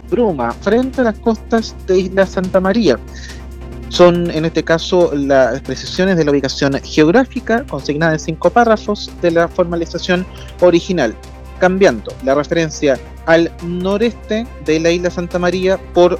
Bruma, frente a las costas de Isla Santa María. Son, en este caso, las precisiones de la ubicación geográfica consignada en 5 párrafos de la formalización original, cambiando la referencia al noreste de la Isla Santa María por